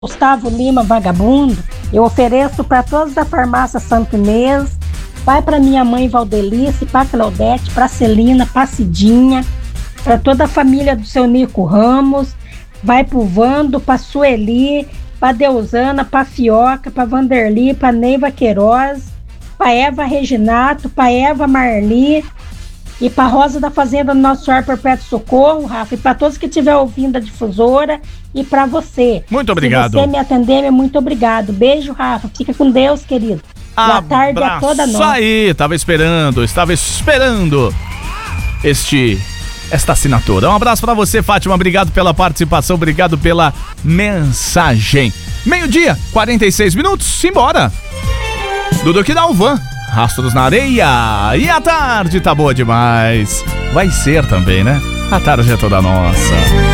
Gustavo Lima Vagabundo, eu ofereço para todos da farmácia Santo Inês, vai para minha mãe Valdelice, para Claudete, para Celina, para Cidinha, para toda a família do seu Nico Ramos, vai para o Vando, para Sueli, para Deusana, para Fioca, para Vanderli, para Neiva Queiroz, para Eva Reginato, para Eva Marli e para Rosa da Fazenda do Nosso Senhor Perpétuo Socorro, Rafa, e para todos que estiver ouvindo a difusora e para você. Muito obrigado. Se você me atender, muito obrigado. Beijo, Rafa. Fica com Deus, querido. Boa tarde a toda nós. Isso aí, estava esperando esta assinatura. Um abraço pra você, Fátima, obrigado pela participação, obrigado pela mensagem. 12:46, simbora. Dudu que dá o van, Rastros na Areia, e a tarde tá boa demais. Vai ser também, né? A tarde é toda nossa.